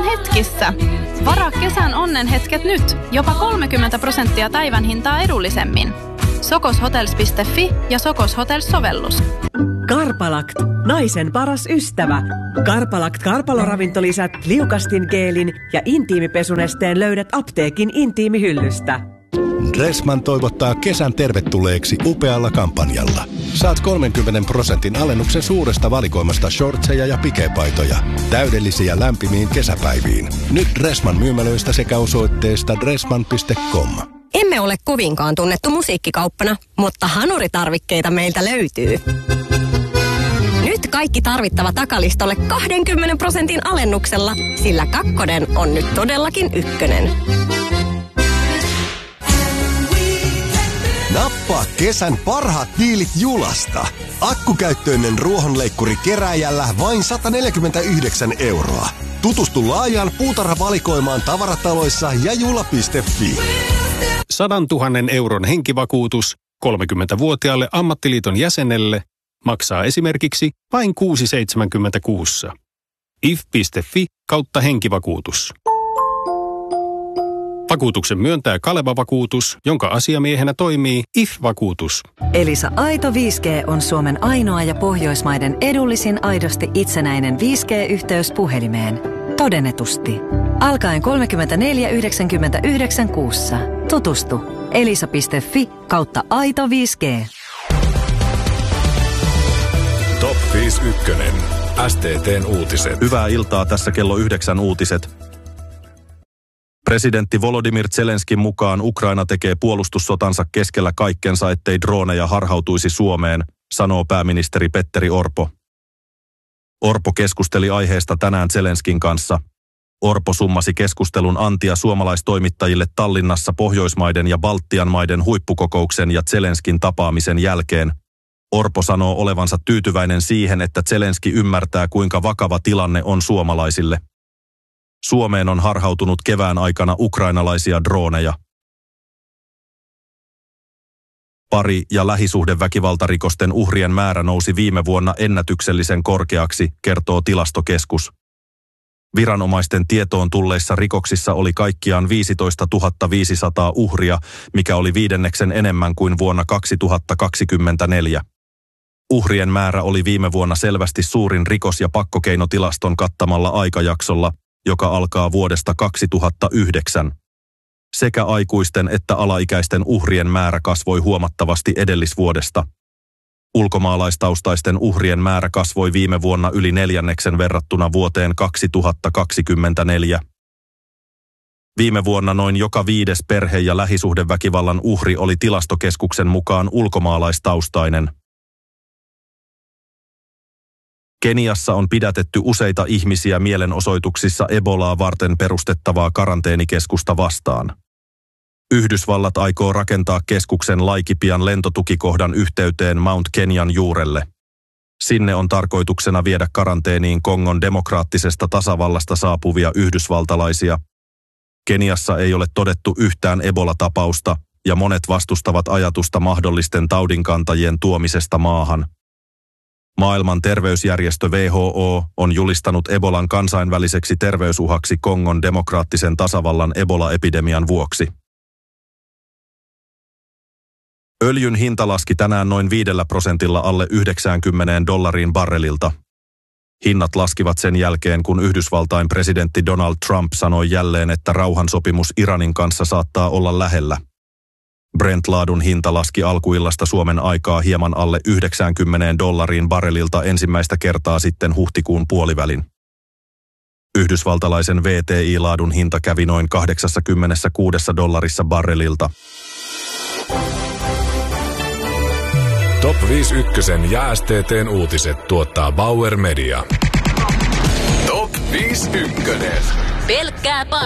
hetkissä. Varaa kesän onnenhetket nyt. Jopa 30% päivän hintaa edullisemmin. Sokoshotels.fi ja Sokos Hotels-sovellus. Karpalakt, naisen paras ystävä. Karpalakt karpaloravintolisät, liukastin geelin ja intiimipesunesteen löydät apteekin intiimihyllystä. Dressman toivottaa kesän tervetulleeksi upealla kampanjalla. Saat 30% alennuksen suuresta valikoimasta shortseja ja pikepaitoja. Täydellisiä lämpimiin kesäpäiviin. Nyt Dressman myymälöistä sekä osoitteesta dressman.com. Emme ole kovinkaan tunnettu musiikkikauppana, mutta hanuritarvikkeita meiltä löytyy. Nyt kaikki tarvittava takalistolle 20% alennuksella, sillä kakkonen on nyt todellakin ykkönen. Nappaa kesän parhaat diilit Julasta. Akkukäyttöinen ruohonleikkuri kerääjällä vain 149 €. Tutustu laajaan puutarhavalikoimaan tavarataloissa ja jula.fi. 100 000 € henkivakuutus 30-vuotiaalle ammattiliiton jäsenelle maksaa esimerkiksi vain 6,76. if.fi/henkivakuutus. Vakuutuksen myöntää Kaleva Vakuutus, jonka asiamiehenä toimii IF-vakuutus. Elisa Aito 5G on Suomen ainoa ja Pohjoismaiden edullisin aidosti itsenäinen 5G-yhteys puhelimeen. Todennetusti. Alkaen 34,99 kuussa. Tutustu. elisa.fi/Aito 5G. Top 51. STT:n uutiset. Hyvää iltaa, tässä kello 9 uutiset. Presidentti Volodymyr Zelenskin mukaan Ukraina tekee puolustussotansa keskellä kaikkensa, ettei droneja harhautuisi Suomeen, sanoo pääministeri Petteri Orpo. Orpo keskusteli aiheesta tänään Zelenskin kanssa. Orpo summasi keskustelun antia suomalaistoimittajille Tallinnassa Pohjoismaiden ja Baltian maiden huippukokouksen ja Zelenskin tapaamisen jälkeen. Orpo sanoo olevansa tyytyväinen siihen, että Zelenski ymmärtää, kuinka vakava tilanne on suomalaisille. Suomeen on harhautunut kevään aikana ukrainalaisia droneja. Pari- ja lähisuhdeväkivaltarikosten uhrien määrä nousi viime vuonna ennätyksellisen korkeaksi, kertoo Tilastokeskus. Viranomaisten tietoon tulleissa rikoksissa oli kaikkiaan 15 500 uhria, mikä oli 5 enemmän kuin vuonna 2024. Uhrien määrä oli viime vuonna selvästi suurin rikos- ja pakkokeinotilaston kattamalla aikajaksolla, joka alkaa vuodesta 2009. Sekä aikuisten että alaikäisten uhrien määrä kasvoi huomattavasti edellisvuodesta. Ulkomaalaistaustaisten uhrien määrä kasvoi viime vuonna yli 4 verrattuna vuoteen 2024. Viime vuonna noin joka 5. perhe- ja lähisuhdeväkivallan uhri oli Tilastokeskuksen mukaan ulkomaalaistaustainen. Keniassa on pidätetty useita ihmisiä mielenosoituksissa Ebolaa varten perustettavaa karanteenikeskusta vastaan. Yhdysvallat aikoo rakentaa keskuksen Laikipian lentotukikohdan yhteyteen Mount Kenyan juurelle. Sinne on tarkoituksena viedä karanteeniin Kongon demokraattisesta tasavallasta saapuvia yhdysvaltalaisia. Keniassa ei ole todettu yhtään Ebola-tapausta ja monet vastustavat ajatusta mahdollisten taudinkantajien tuomisesta maahan. Maailman terveysjärjestö WHO on julistanut Ebolan kansainväliseksi terveysuhaksi Kongon demokraattisen tasavallan Ebola-epidemian vuoksi. Öljyn hinta laski tänään noin 5% alle $90 barrelilta. Hinnat laskivat sen jälkeen, kun Yhdysvaltain presidentti Donald Trump sanoi jälleen, että rauhansopimus Iranin kanssa saattaa olla lähellä. Brent-laadun hinta laski alkuillasta Suomen aikaa hieman alle $90 barrelilta ensimmäistä kertaa sitten huhtikuun puolivälin. Yhdysvaltalaisen WTI-laadun hinta kävi noin $86 barrelilta. Top 51 ja STT:n uutiset tuottaa Bauer Media. Top 51. Pelkkää